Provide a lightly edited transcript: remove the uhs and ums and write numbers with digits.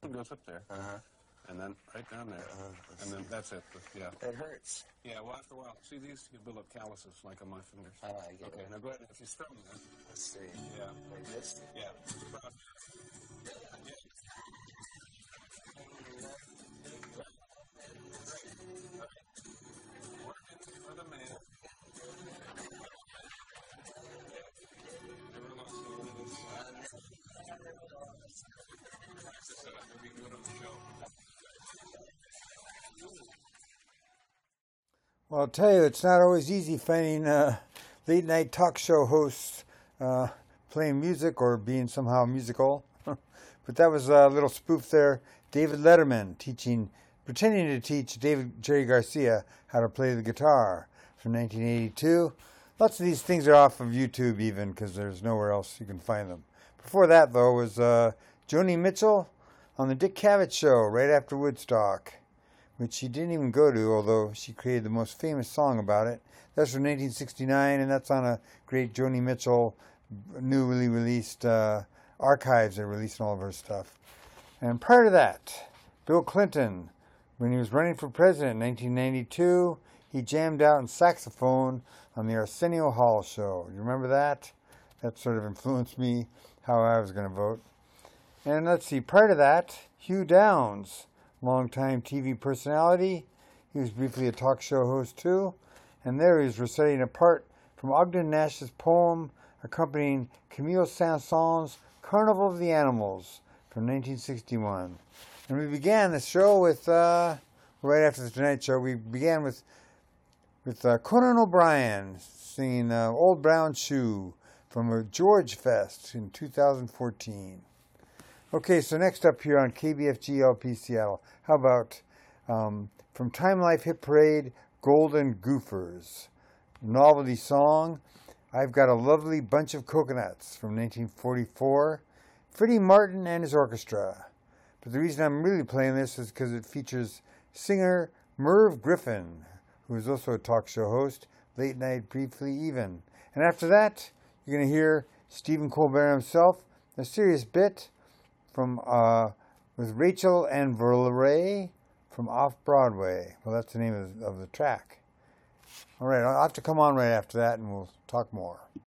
goes up there. And then right down there. And then that's it. Yeah. It hurts. Yeah, well, after a while. See, these you build up calluses like on my fingers. I get okay, it. now go ahead. If you strum that. Let's see. Yeah. Like this? Yeah. Working for the man. Well, I'll tell you, it's not always easy finding late-night talk show hosts playing music or being somehow musical. But that was a little spoof there. David Letterman pretending to teach Jerry Garcia how to play the guitar from 1982. Lots of these things are off of YouTube even because there's nowhere else you can find them. Before that, though, was Joni Mitchell on the Dick Cavett Show right after Woodstock, which she didn't even go to, although she created the most famous song about it. That's from 1969, and that's on a great Joni Mitchell newly released archives. They're releasing all of her stuff. And prior to that, Bill Clinton, when he was running for president in 1992, he jammed out on saxophone on the Arsenio Hall show. You remember that? That sort of influenced me how I was going to vote. And let's see, prior to that, Hugh Downs, longtime TV personality. He was briefly a talk show host too. And there he is reciting a part from Ogden Nash's poem accompanying Camille Saint-Saëns' Carnival of the Animals from 1961. And we began the show with, right after the Tonight Show, we began with Conan O'Brien singing Old Brown Shoe from a George Fest in 2014. Okay, so next up here on KBFG LP Seattle, how about from Time Life Hit Parade, Golden Goofers, novelty song, I've Got a Lovely Bunch of Coconuts from 1944, Freddie Martin and his orchestra. But the reason I'm really playing this is because it features singer Merv Griffin, who is also a talk show host, Late Night Briefly Even. And after that, you're going to hear Stephen Colbert himself, a serious bit from with Rachel and Verleray from Off Broadway. Well, that's the name of the track. All right, I'll have to come on right after that, and we'll talk more.